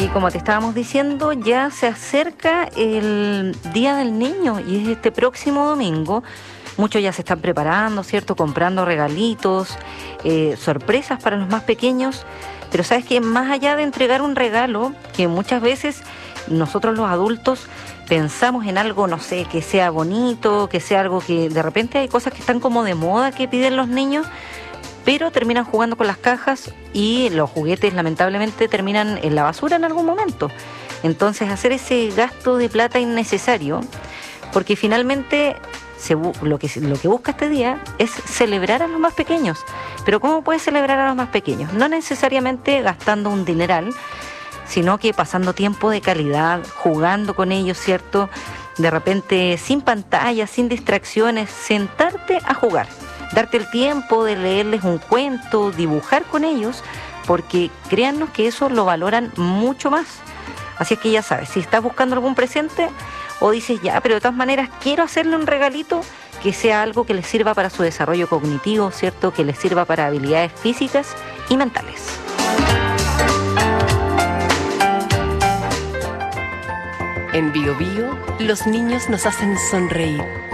Oye, como te estábamos diciendo, ya se acerca el Día del Niño y es este próximo domingo. Muchos ya se están preparando, ¿cierto? Comprando regalitos, sorpresas para los más pequeños. Pero sabes que más allá de entregar un regalo, que muchas veces nosotros los adultos pensamos en algo, no sé, que sea bonito, que sea algo que de repente hay cosas que están como de moda que piden los niños, pero terminan jugando con las cajas y los juguetes lamentablemente terminan en la basura en algún momento. Entonces hacer ese gasto de plata innecesario, porque finalmente lo que busca este día es celebrar a los más pequeños. Pero ¿cómo puedes celebrar a los más pequeños? No necesariamente gastando un dineral, sino que pasando tiempo de calidad, jugando con ellos, ¿cierto? De repente sin pantallas, sin distracciones, sentarte a jugar. Darte el tiempo de leerles un cuento, dibujar con ellos, porque créannos que eso lo valoran mucho más. Así es que ya sabes, si estás buscando algún presente o dices ya, pero de todas maneras quiero hacerle un regalito, que sea algo que les sirva para su desarrollo cognitivo, ¿cierto? Que les sirva para habilidades físicas y mentales. En Bio Bio, los niños nos hacen sonreír